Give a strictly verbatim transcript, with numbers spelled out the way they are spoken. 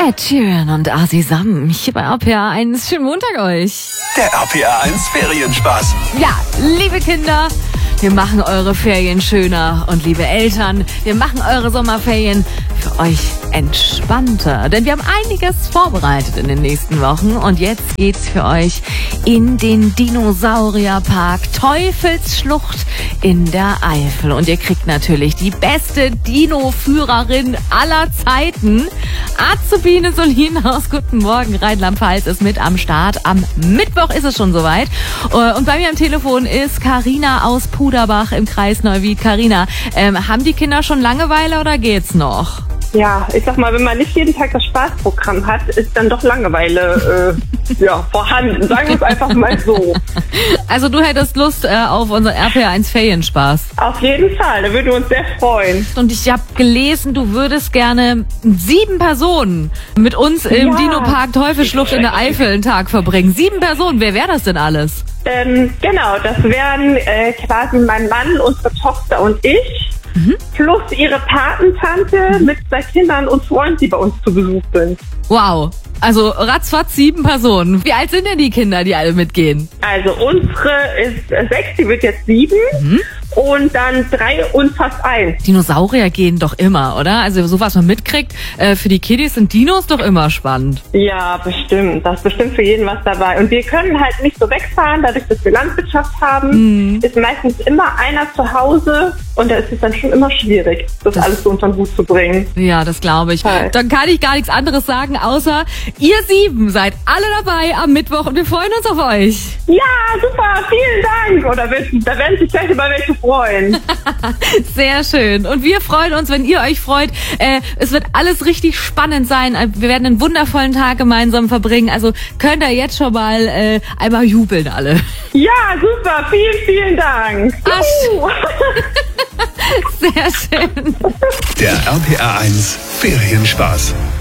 Ed Sheeran und Asi Sam hier bei R P R eins. Schönen Montag euch. Der R P R eins Ferienspaß. Ja, liebe Kinder, wir machen eure Ferien schöner. Und liebe Eltern, wir machen eure Sommerferien für euch entspannter. Denn wir haben einiges vorbereitet in den nächsten Wochen. Und jetzt geht's für euch in den Dinosaurierpark Teufelsschlucht in der Eifel. Und ihr kriegt natürlich die beste Dino-Führerin aller Zeiten. Azubine Solinas, guten Morgen, Rheinland-Pfalz ist mit am Start. Am Mittwoch ist es schon soweit. Und bei mir am Telefon ist Carina aus Puderbach im Kreis Neuwied. Carina, ähm, haben die Kinder schon Langeweile oder geht's noch? Ja, ich sag mal, wenn man nicht jeden Tag das Spaßprogramm hat, ist dann doch Langeweile äh, ja, vorhanden. Sagen wir es einfach mal so. Also du hättest Lust äh, auf unseren R P R eins Ferienspaß? Auf jeden Fall, da würden wir uns sehr freuen. Und ich habe gelesen, du würdest gerne sieben Personen mit uns im Ja. Dino-Park Teufelsschlucht in der Eifel einen Tag verbringen. Sieben Personen, wer wäre das denn alles? Ähm, genau, das wären äh, quasi mein Mann, unsere Tochter und ich. Mhm. Plus ihre Patentante mhm. mit zwei Kindern und Freunden, die bei uns zu Besuch sind. Wow, also ratzfatz sieben Personen. Wie alt sind denn die Kinder, die alle mitgehen? Also unsere ist äh, sechs, die wird jetzt sieben. Mhm. Und dann drei und fast eins. Dinosaurier gehen doch immer, oder? Also so was man mitkriegt, äh, für die Kiddies sind Dinos doch immer spannend. Ja, bestimmt. Da ist bestimmt für jeden was dabei. Und wir können halt nicht so wegfahren, dadurch, dass wir Landwirtschaft haben, mhm. ist meistens immer einer zu Hause und da ist es dann schon immer schwierig, das, das alles so unter den Hut zu bringen. Ja, das glaube ich. Halt. Dann kann ich gar nichts anderes sagen, außer ihr sieben seid alle dabei am Mittwoch und wir freuen uns auf euch. Ja, super, vielen Dank. Oder da werden sich gleich über welche freuen. Sehr schön. Und wir freuen uns, wenn ihr euch freut. Äh, es wird alles richtig spannend sein. Wir werden einen wundervollen Tag gemeinsam verbringen. Also könnt ihr jetzt schon mal äh, einmal jubeln alle. Ja, super. Vielen, vielen Dank. Sehr schön. Der R P R eins Ferienspaß.